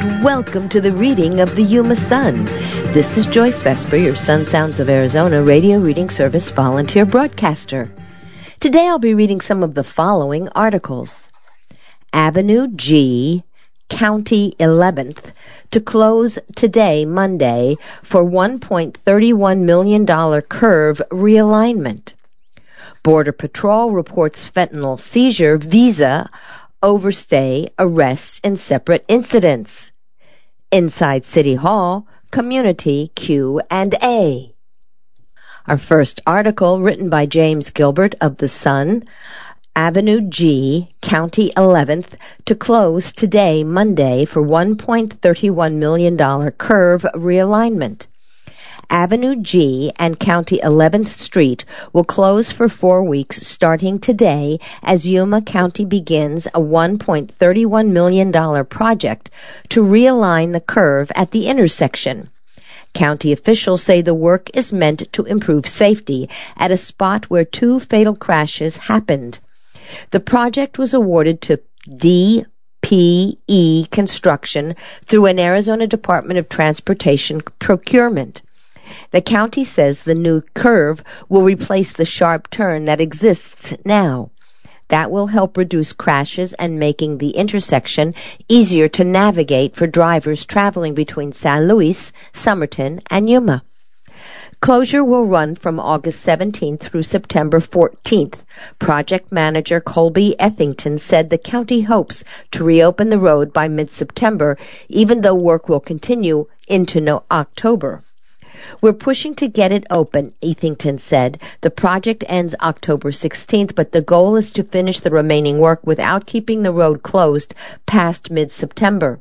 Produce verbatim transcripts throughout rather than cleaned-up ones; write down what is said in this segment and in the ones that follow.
Welcome to the reading of the Yuma Sun. This is Joyce Vesper, your Sun Sounds of Arizona radio reading service volunteer broadcaster. Today I'll be reading some of the following articles. Avenue G, County eleventh, to close today, Monday, for one point three one million dollars curve realignment. Border Patrol reports fentanyl seizure, visa, overstay, arrest, and separate incidents. Inside City Hall, Community Q and A. Our first article, written by James Gilbert of The Sun, Avenue G, County eleventh, to close today, Monday, for one point three one million dollars curve realignment. Avenue G and County eleventh Street will close for four weeks starting today as Yuma County begins a one point three one million dollars project to realign the curve at the intersection. County officials say the work is meant to improve safety at a spot where two fatal crashes happened. The project was awarded to D P E Construction through an Arizona Department of Transportation procurement. The county says the new curve will replace the sharp turn that exists now. That will help reduce crashes and making the intersection easier to navigate for drivers traveling between San Luis, Somerton, and Yuma. Closure will run from August seventeenth through September fourteenth. Project manager Colby Ethington said the county hopes to reopen the road by mid-September, even though work will continue into no October. We're pushing to get it open, Ethington said. The project ends October sixteenth, but the goal is to finish the remaining work without keeping the road closed past mid-September.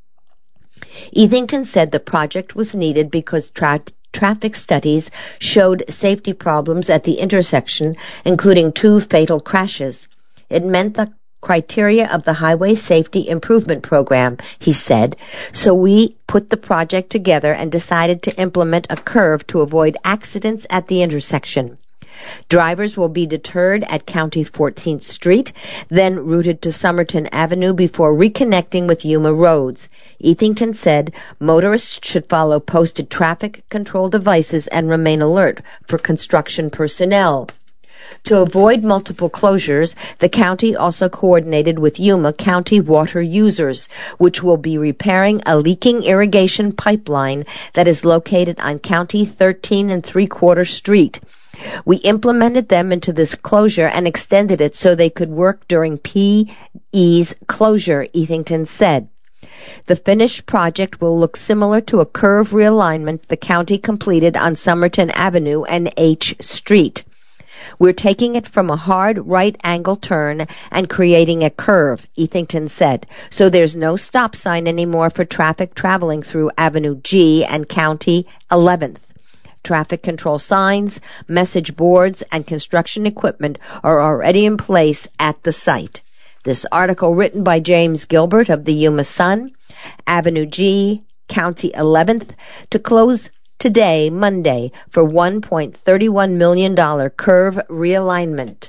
Ethington said the project was needed because tra- traffic studies showed safety problems at the intersection, including two fatal crashes. It meant the criteria of the Highway Safety Improvement Program, he said, so we put the project together and decided to implement a curve to avoid accidents at the intersection. Drivers will be deterred at County fourteenth Street, then routed to Somerton Avenue before reconnecting with Yuma roads. Ethington said motorists should follow posted traffic control devices and remain alert for construction personnel. To avoid multiple closures, the county also coordinated with Yuma County water users, which will be repairing a leaking irrigation pipeline that is located on County thirteen and three-quarter Street. We implemented them into this closure and extended it so they could work during P E's closure, Ethington said. The finished project will look similar to a curve realignment the county completed on Somerton Avenue and H Street. We're taking it from a hard right-angle turn and creating a curve, Ethington said, so there's no stop sign anymore for traffic traveling through Avenue G and County eleventh. Traffic control signs, message boards, and construction equipment are already in place at the site. This article written by James Gilbert of the Yuma Sun, Avenue G, County eleventh, to close today, Monday, for one point three one million dollars curve realignment.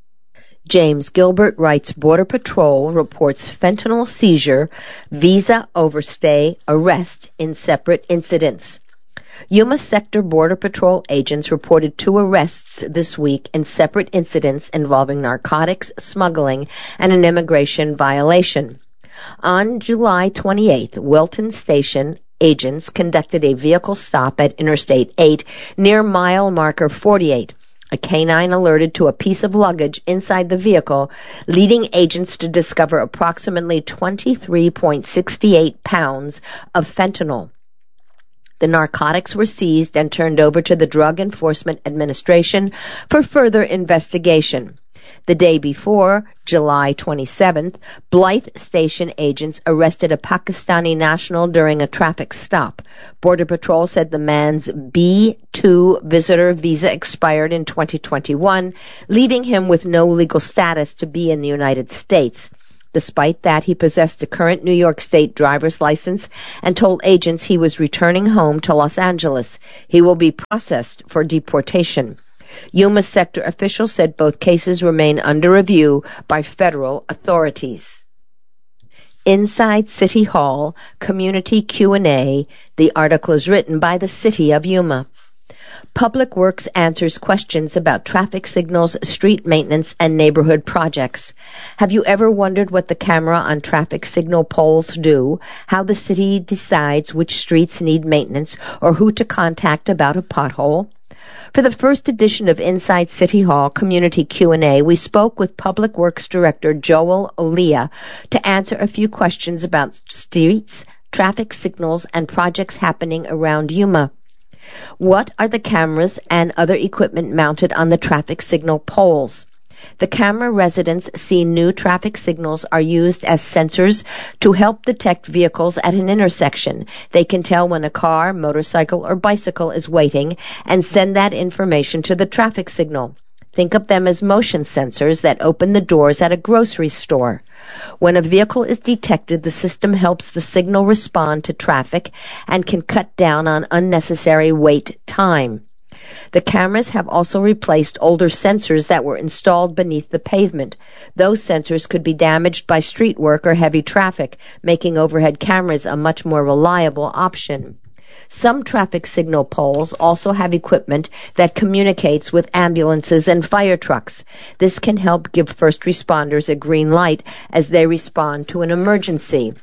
James Gilbert writes Border Patrol reports fentanyl seizure, visa overstay, arrest in separate incidents. Yuma Sector Border Patrol agents reported two arrests this week in separate incidents involving narcotics, smuggling, and an immigration violation. On July twenty-eighth, Wilton Station agents conducted a vehicle stop at Interstate eight near mile marker forty-eight. A canine alerted to a piece of luggage inside the vehicle, leading agents to discover approximately twenty-three point six eight pounds of fentanyl. The narcotics were seized and turned over to the Drug Enforcement Administration for further investigation. The day before, July twenty-seventh, Blythe Station agents arrested a Pakistani national during a traffic stop. Border Patrol said the man's B two visitor visa expired in twenty twenty-one, leaving him with no legal status to be in the United States. Despite that, he possessed a current New York State driver's license and told agents he was returning home to Los Angeles. He will be processed for deportation. Yuma sector officials said both cases remain under review by federal authorities. Inside City Hall, Community Q and A. The article is written by the City of Yuma. Public Works answers questions about traffic signals, street maintenance, and neighborhood projects. Have you ever wondered what the camera on traffic signal poles do, how the city decides which streets need maintenance, or who to contact about a pothole? For the first edition of Inside City Hall Community Q and A, we spoke with Public Works Director Joel Olea to answer a few questions about streets, traffic signals, and projects happening around Yuma. What are the cameras and other equipment mounted on the traffic signal poles? The camera residents see new traffic signals are used as sensors to help detect vehicles at an intersection. They can tell when a car, motorcycle, or bicycle is waiting and send that information to the traffic signal. Think of them as motion sensors that open the doors at a grocery store. When a vehicle is detected, the system helps the signal respond to traffic and can cut down on unnecessary wait time. The cameras have also replaced older sensors that were installed beneath the pavement. Those sensors could be damaged by street work or heavy traffic, making overhead cameras a much more reliable option. Some traffic signal poles also have equipment that communicates with ambulances and fire trucks. This can help give first responders a green light as they respond to an emergency.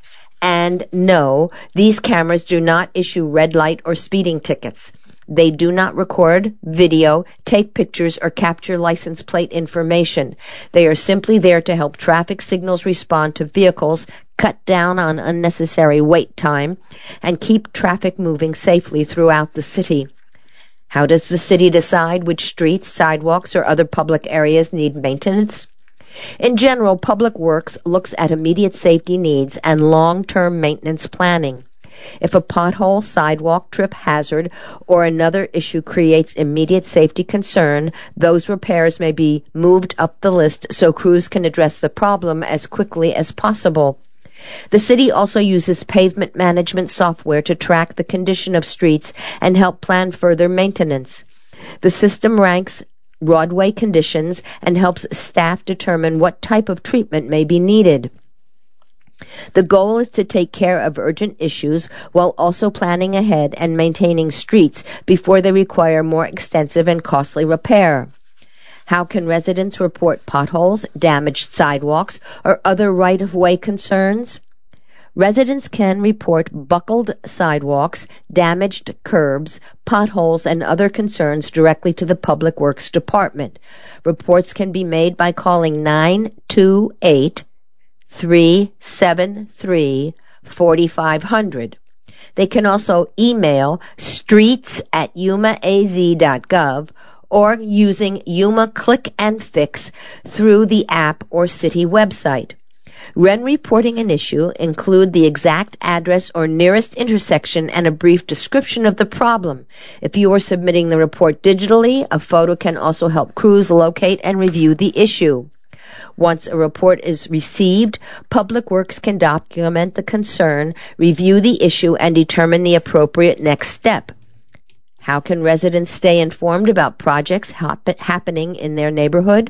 And no, these cameras do not issue red light or speeding tickets. They do not record, video, take pictures, or capture license plate information. They are simply there to help traffic signals respond to vehicles, cut down on unnecessary wait time, and keep traffic moving safely throughout the city. How does the city decide which streets, sidewalks, or other public areas need maintenance? In general, Public Works looks at immediate safety needs and long-term maintenance planning. If a pothole, sidewalk, trip hazard, or another issue creates immediate safety concern, those repairs may be moved up the list so crews can address the problem as quickly as possible. The city also uses pavement management software to track the condition of streets and help plan further maintenance. The system ranks roadway conditions and helps staff determine what type of treatment may be needed. The goal is to take care of urgent issues while also planning ahead and maintaining streets before they require more extensive and costly repair. How can residents report potholes, damaged sidewalks, or other right-of-way concerns? Residents can report buckled sidewalks, damaged curbs, potholes, and other concerns directly to the Public Works Department. Reports can be made by calling nine two eight, three seven three, four five zero zero. They can also email streets at yuma a z dot gov or using Yuma Click and Fix through the app or city website. When reporting an issue, include the exact address or nearest intersection and a brief description of the problem. If you are submitting the report digitally, a photo can also help crews locate and review the issue. Once a report is received, Public Works can document the concern, review the issue, and determine the appropriate next step. How can residents stay informed about projects hap- happening in their neighborhood?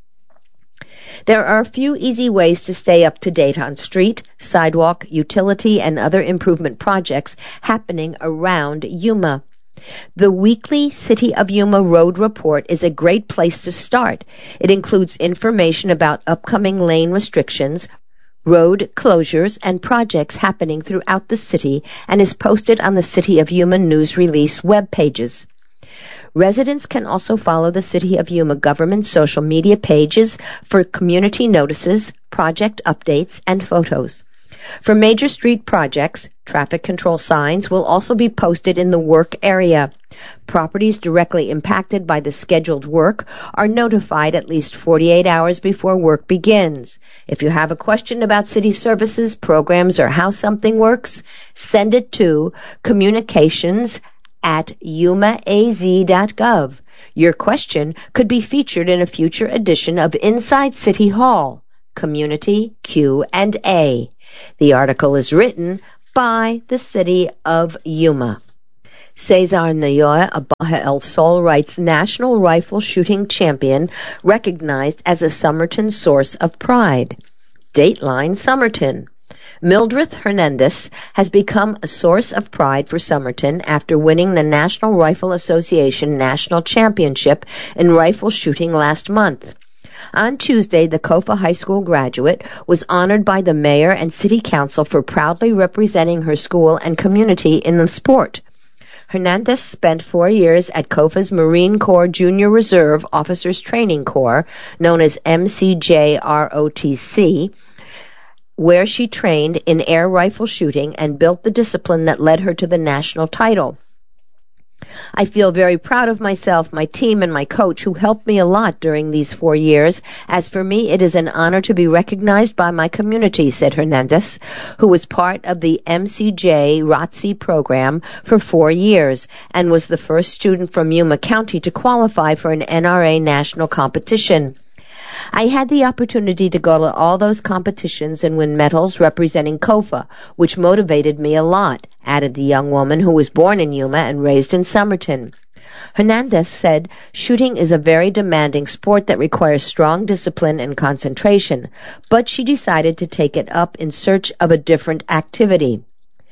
There are a few easy ways to stay up to date on street, sidewalk, utility, and other improvement projects happening around Yuma. The weekly City of Yuma Road Report is a great place to start. It includes information about upcoming lane restrictions, road closures, and projects happening throughout the city and is posted on the City of Yuma news release web pages. Residents can also follow the City of Yuma government social media pages for community notices, project updates, and photos. For major street projects, traffic control signs will also be posted in the work area. Properties directly impacted by the scheduled work are notified at least forty-eight hours before work begins. If you have a question about city services, programs, or how something works, send it to communications at yuma a z dot gov. Your question could be featured in a future edition of Inside City Hall, Community Q and A. The article is written by the City of Yuma. Cesar Nayoa of Baja El Sol writes, National Rifle Shooting Champion recognized as a Somerton source of pride. Dateline Somerton. Mildred Hernandez has become a source of pride for Somerton after winning the National Rifle Association National Championship in rifle shooting last month. On Tuesday, the Kofa High School graduate was honored by the mayor and city council for proudly representing her school and community in the sport. Hernandez spent four years at Kofa's Marine Corps Junior Reserve Officers Training Corps, known as M C J R O T C, where she trained in air rifle shooting and built the discipline that led her to the national title. I feel very proud of myself, my team, and my coach, who helped me a lot during these four years. As for me, it is an honor to be recognized by my community, said Hernandez, who was part of the M C J R O T C program for four years and was the first student from Yuma County to qualify for an N R A national competition. I had the opportunity to go to all those competitions and win medals representing Kofa, which motivated me a lot, added the young woman who was born in Yuma and raised in Somerton. Hernandez said, shooting is a very demanding sport that requires strong discipline and concentration, but she decided to take it up in search of a different activity.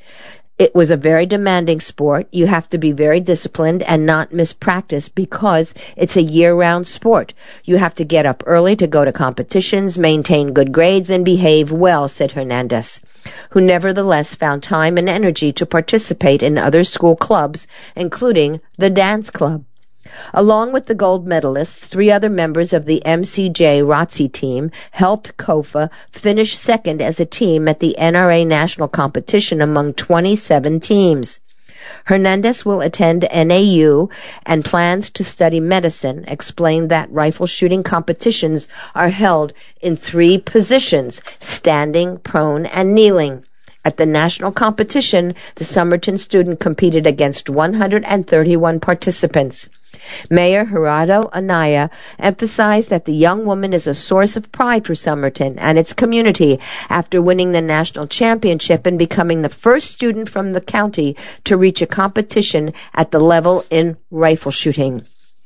It was a very demanding sport. You have to be very disciplined and not miss practice because it's a year-round sport. You have to get up early to go to competitions, maintain good grades, and behave well, said Hernandez, who nevertheless found time and energy to participate in other school clubs, including the dance club. Along with the gold medalists, three other members of the M C J R O T C team helped Kofa finish second as a team at the N R A national competition among twenty-seven teams. Hernandez will attend N A U and plans to study medicine, explained that rifle shooting competitions are held in three positions, standing, prone, and kneeling. At the national competition, the Somerton student competed against one hundred thirty-one participants. Mayor Gerardo Anaya emphasized that the young woman is a source of pride for Somerton and its community after winning the national championship and becoming the first student from the county to reach a competition at the level in rifle shooting.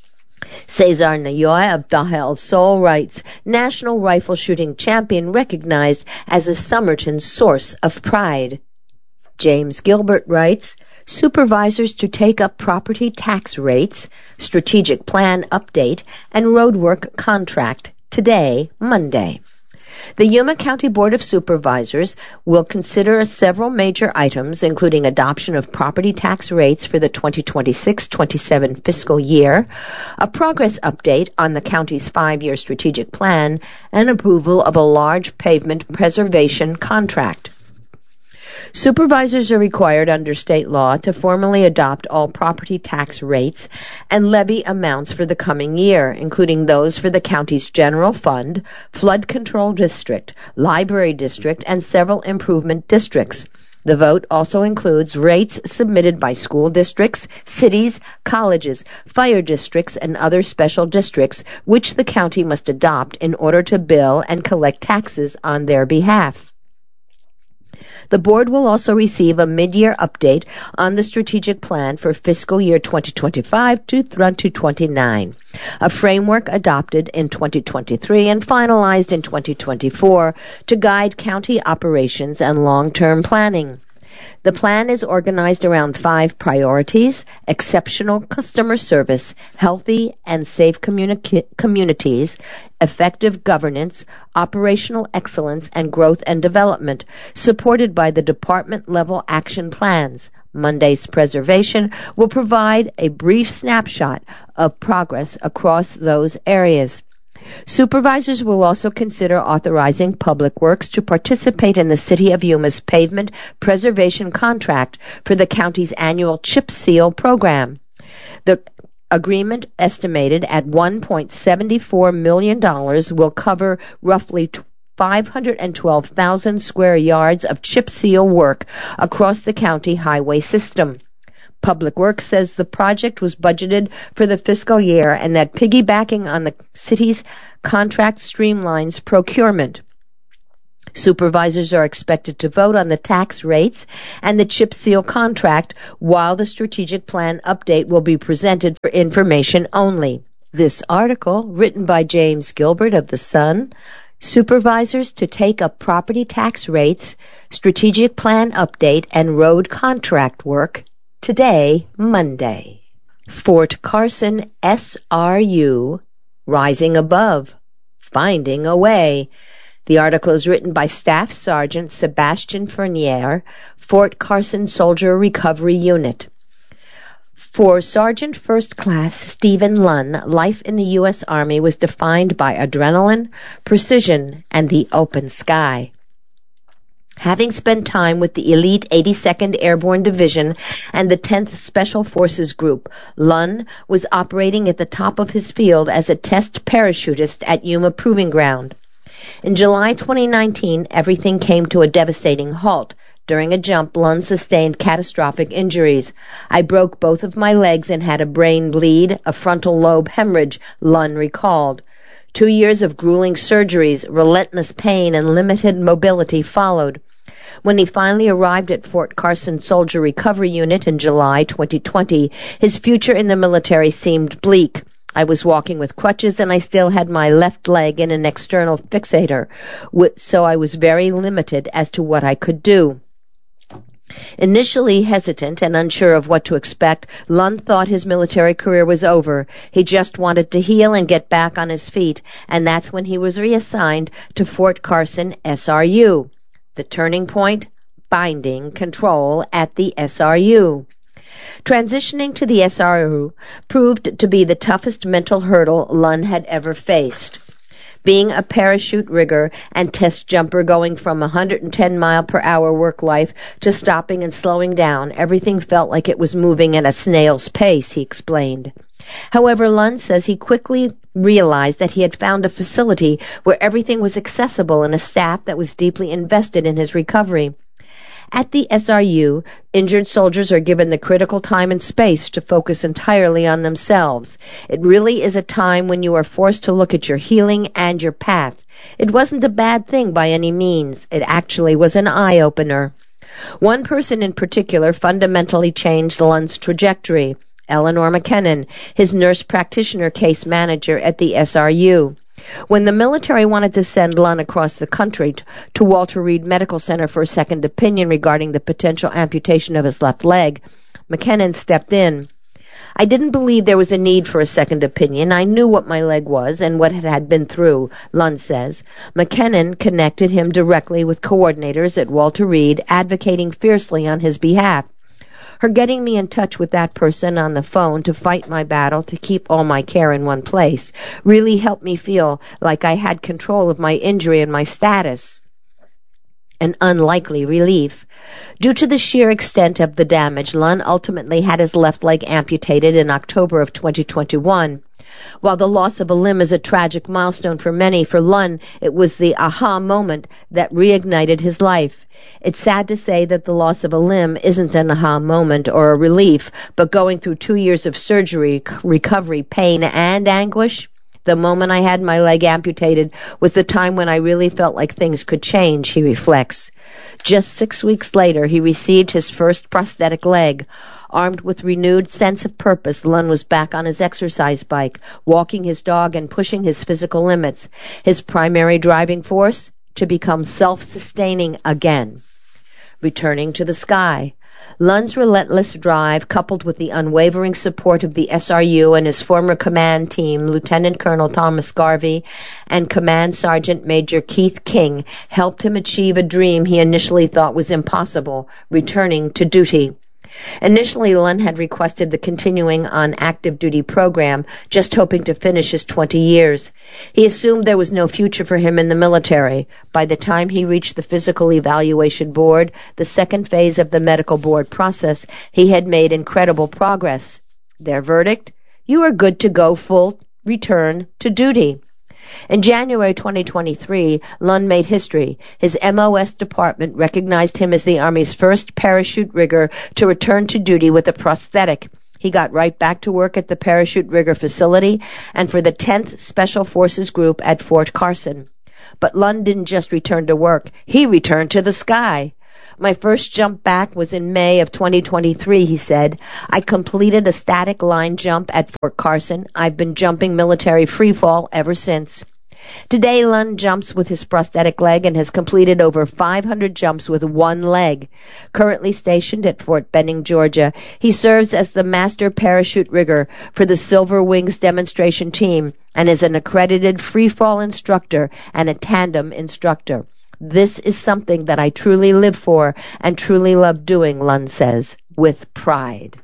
Cesar Nayoy of Daja El Sol writes, National Rifle Shooting Champion recognized as a Somerton source of pride. James Gilbert writes, supervisors to take up property tax rates, strategic plan update, and roadwork contract today, Monday. The Yuma County Board of Supervisors will consider several major items, including adoption of property tax rates for the twenty twenty-six twenty-seven fiscal year, a progress update on the county's five-year strategic plan, and approval of a large pavement preservation contract. Supervisors are required under state law to formally adopt all property tax rates and levy amounts for the coming year, including those for the county's general fund, flood control district, library district, and several improvement districts. The vote also includes rates submitted by school districts, cities, colleges, fire districts, and other special districts, which the county must adopt in order to bill and collect taxes on their behalf. The board will also receive a mid-year update on the strategic plan for fiscal year twenty twenty-five to twenty twenty-nine, a framework adopted in twenty twenty-three and finalized in twenty twenty-four to guide county operations and long-term planning. The plan is organized around five priorities: exceptional customer service, healthy and safe communi- communities, effective governance, operational excellence, and growth and development, supported by the department-level action plans. Monday's preservation will provide a brief snapshot of progress across those areas. Supervisors will also consider authorizing Public Works to participate in the City of Yuma's pavement preservation contract for the county's annual chip seal program. The agreement, estimated at one point seven four million dollars, will cover roughly five hundred twelve thousand square yards of chip seal work across the county highway system. Public Works says the project was budgeted for the fiscal year and that piggybacking on the city's contract streamlines procurement. Supervisors are expected to vote on the tax rates and the chip seal contract, while the strategic plan update will be presented for information only. This article, written by James Gilbert of The Sun, Supervisors to take up property tax rates, strategic plan update, and road contract work today, Monday. Fort Carson S R U, Rising Above, Finding a Way. The article is written by Staff Sergeant Sebastian Fournier, Fort Carson Soldier Recovery Unit. For Sergeant First Class Stephen Lunn, life in the U S Army was defined by adrenaline, precision, and the open sky. Having spent time with the elite eighty-second Airborne Division and the tenth Special Forces Group, Lunn was operating at the top of his field as a test parachutist at Yuma Proving Ground. In July twenty nineteen, everything came to a devastating halt. During a jump, Lunn sustained catastrophic injuries. I broke both of my legs and had a brain bleed, a frontal lobe hemorrhage, Lunn recalled. Two years of grueling surgeries, relentless pain, and limited mobility followed. When he finally arrived at Fort Carson Soldier Recovery Unit in July twenty twenty, his future in the military seemed bleak. I was walking with crutches and I still had my left leg in an external fixator, so I was very limited as to what I could do. Initially hesitant and unsure of what to expect, Lunn thought his military career was over. He just wanted to heal and get back on his feet, and that's when he was reassigned to Fort Carson S R U. The turning point? Binding control at the S R U. Transitioning to the S R U proved to be the toughest mental hurdle Lunn had ever faced. Being a parachute rigger and test jumper, going from one hundred ten mile per hour work life to stopping and slowing down, everything felt like it was moving at a snail's pace, he explained. However, Lunn says he quickly realized that he had found a facility where everything was accessible and a staff that was deeply invested in his recovery. At the S R U, injured soldiers are given the critical time and space to focus entirely on themselves. It really is a time when you are forced to look at your healing and your path. It wasn't a bad thing by any means. It actually was an eye-opener. One person in particular fundamentally changed Lunn's trajectory. Eleanor McKinnon, his nurse practitioner case manager at the S R U. When the military wanted to send Lunn across the country to Walter Reed Medical Center for a second opinion regarding the potential amputation of his left leg, McKinnon stepped in. I didn't believe there was a need for a second opinion. I knew what my leg was and what it had been through, Lunn says. McKinnon connected him directly with coordinators at Walter Reed, advocating fiercely on his behalf. Her getting me in touch with that person on the phone to fight my battle to keep all my care in one place really helped me feel like I had control of my injury and my status. An unlikely relief. Due to the sheer extent of the damage, Lunn ultimately had his left leg amputated in October of twenty twenty-one. While the loss of a limb is a tragic milestone for many, for Lunn it was the aha moment that reignited his life. It's sad to say that the loss of a limb isn't an aha moment or a relief, but going through two years of surgery, recovery, pain, and anguish, the moment I had my leg amputated was the time when I really felt like things could change, he reflects. Just six weeks later, he received his first prosthetic leg. Armed with renewed sense of purpose, Lunn was back on his exercise bike, walking his dog and pushing his physical limits. His primary driving force? To become self-sustaining again. Returning to the sky. Lunn's relentless drive, coupled with the unwavering support of the S R U and his former command team, Lieutenant Colonel Thomas Garvey and Command Sergeant Major Keith King, helped him achieve a dream he initially thought was impossible, returning to duty. Initially, Lunn had requested the continuing on active duty program, just hoping to finish his twenty years. He assumed there was no future for him in the military. By the time he reached the physical evaluation board, the second phase of the medical board process, he had made incredible progress. Their verdict? You are good to go full return to duty. In January twenty twenty-three, Lunn made history. His M O S department recognized him as the Army's first parachute rigger to return to duty with a prosthetic. He got right back to work at the parachute rigger facility and for the tenth Special Forces Group at Fort Carson. But Lunn didn't just return to work. He returned to the sky. My first jump back was in May of twenty twenty-three, he said. I completed a static line jump at Fort Carson. I've been jumping military freefall ever since. Today, Lund jumps with his prosthetic leg and has completed over five hundred jumps with one leg. Currently stationed at Fort Benning, Georgia, he serves as the master parachute rigger for the Silver Wings demonstration team and is an accredited free-fall instructor and a tandem instructor. This is something that I truly live for and truly love doing, Lund says, with pride.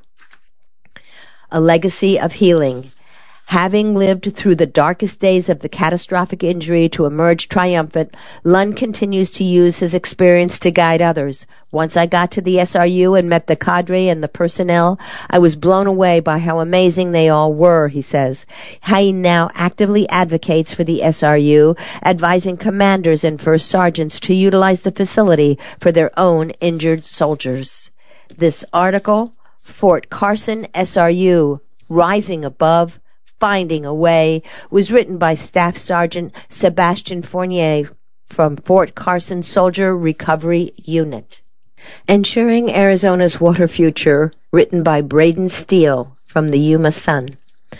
A legacy of healing. Having lived through the darkest days of the catastrophic injury to emerge triumphant, Lund continues to use his experience to guide others. Once I got to the S R U and met the cadre and the personnel, I was blown away by how amazing they all were, he says. He now actively advocates for the S R U, advising commanders and first sergeants to utilize the facility for their own injured soldiers. This article, Fort Carson S R U, Rising Above, Finding a Way, was written by Staff Sergeant Sebastian Fournier from Fort Carson Soldier Recovery Unit. Ensuring Arizona's Water Future, written by Braden Steele from the Yuma Sun.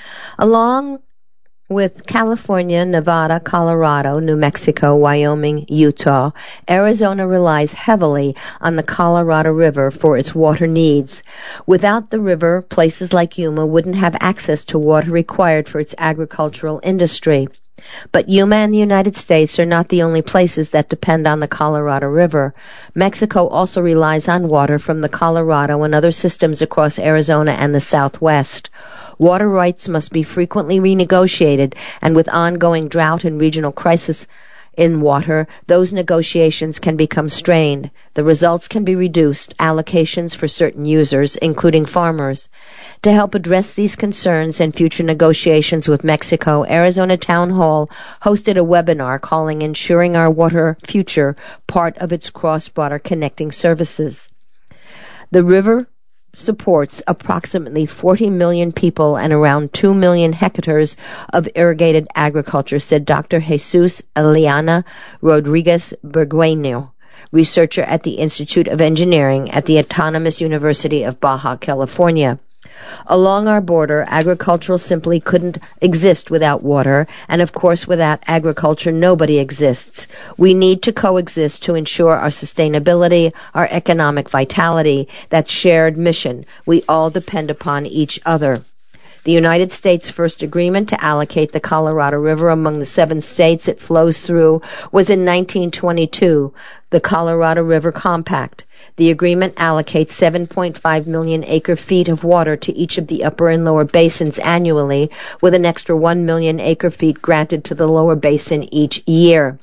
Along with California, Nevada, Colorado, New Mexico, Wyoming, Utah, Arizona relies heavily on the Colorado River for its water needs. Without the river, places like Yuma wouldn't have access to water required for its agricultural industry. But Yuma and the United States are not the only places that depend on the Colorado River. Mexico also relies on water from the Colorado and other systems across Arizona and the Southwest. Water rights must be frequently renegotiated, and with ongoing drought and regional crisis in water, those negotiations can become strained. The results can be reduced allocations for certain users, including farmers. To help address these concerns and future negotiations with Mexico, Arizona Town Hall hosted a webinar calling Ensuring Our Water Future part of its cross-border connecting services. The river supports approximately forty million people and around two million hectares of irrigated agriculture, said Doctor Jesus Eliana Rodriguez Burgueño, researcher at the Institute of Engineering at the Autonomous University of Baja California. Along our border, agriculture simply couldn't exist without water, and of course without agriculture nobody exists. We need to coexist to ensure our sustainability, our economic vitality, that shared mission. We all depend upon each other. The United States' first agreement to allocate the Colorado River among the seven states it flows through was in nineteen twenty-two, the Colorado River Compact. The agreement allocates seven point five million acre-feet of water to each of the upper and lower basins annually, with an extra one million acre-feet granted to the lower basin each year.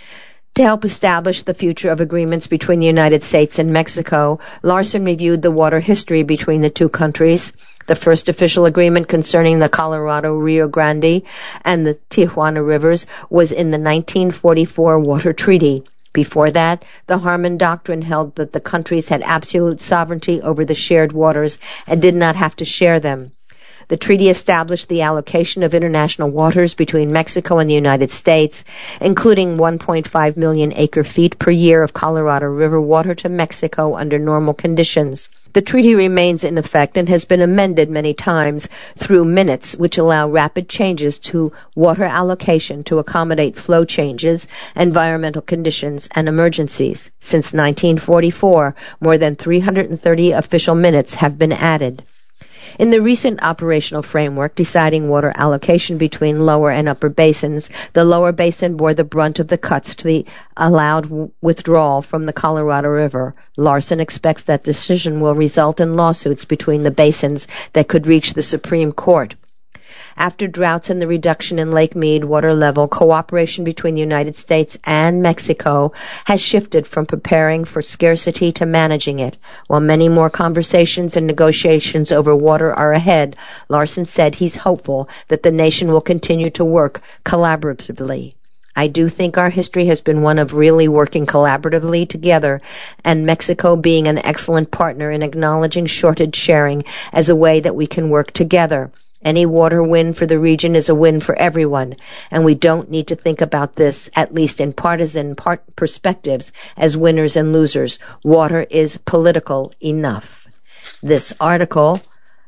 To help establish the future of agreements between the United States and Mexico, Larson reviewed the water history between the two countries. The first official agreement concerning the Colorado, Rio Grande, and the Tijuana rivers was in the nineteen forty-four Water Treaty. Before that, the Harmon Doctrine held that the countries had absolute sovereignty over the shared waters and did not have to share them. The treaty established the allocation of international waters between Mexico and the United States, including one point five million acre-feet per year of Colorado River water to Mexico under normal conditions. The treaty remains in effect and has been amended many times through minutes, which allow rapid changes to water allocation to accommodate flow changes, environmental conditions, and emergencies. Since nineteen forty-four, more than three hundred thirty official minutes have been added. In the recent operational framework deciding water allocation between lower and upper basins, the lower basin bore the brunt of the cuts to the allowed w- withdrawal from the Colorado River. Larson expects that decision will result in lawsuits between the basins that could reach the Supreme Court. After droughts and the reduction in Lake Mead water level, cooperation between the United States and Mexico has shifted from preparing for scarcity to managing it. While many more conversations and negotiations over water are ahead, Larson said he's hopeful that the nation will continue to work collaboratively. I do think our history has been one of really working collaboratively together, and Mexico being an excellent partner in acknowledging shortage sharing as a way that we can work together. Any water win for the region is a win for everyone, and we don't need to think about this, at least in partisan part perspectives, as winners and losers. Water is political enough. This article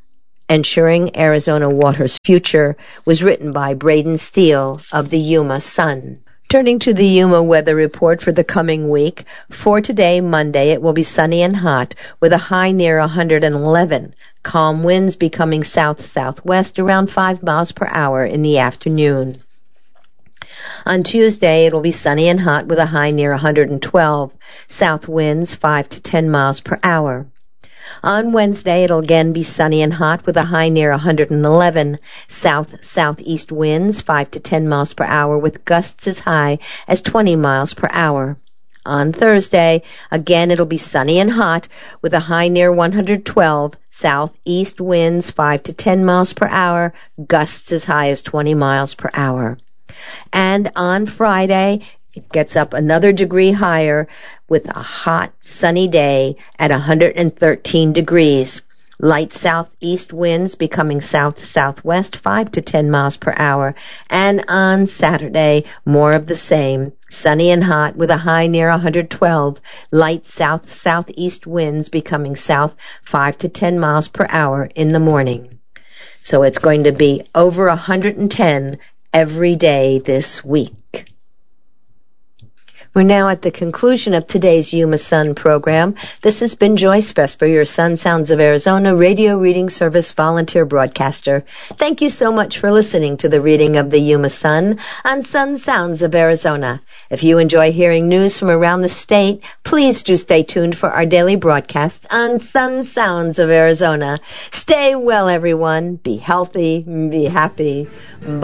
Ensuring Arizona Water's Future was written by Braden Steele of the Yuma Sun. Turning to the Yuma weather report for the coming week, for today, Monday, it will be sunny and hot with a high near one hundred eleven. Calm winds becoming south-southwest around five miles per hour in the afternoon. On Tuesday, it will be sunny and hot with a high near one hundred twelve. South winds five to ten miles per hour. On Wednesday, it'll again be sunny and hot with a high near one hundred eleven. South-southeast winds five to ten miles per hour with gusts as high as twenty miles per hour. On Thursday, again it'll be sunny and hot with a high near one hundred twelve. Southeast winds five to ten miles per hour, gusts as high as twenty miles per hour. And on Friday, it gets up another degree higher with a hot, sunny day at one hundred thirteen degrees. Light southeast winds becoming south-southwest five to ten miles per hour. And on Saturday, more of the same. Sunny and hot with a high near one hundred twelve. Light south-southeast winds becoming south five to ten miles per hour in the morning. So it's going to be over one hundred ten every day this week. We're now at the conclusion of today's Yuma Sun program. This has been Joyce Vesper, your Sun Sounds of Arizona radio reading service volunteer broadcaster. Thank you so much for listening to the reading of the Yuma Sun on Sun Sounds of Arizona. If you enjoy hearing news from around the state, please do stay tuned for our daily broadcasts on Sun Sounds of Arizona. Stay well, everyone. Be healthy. Be happy. Bye.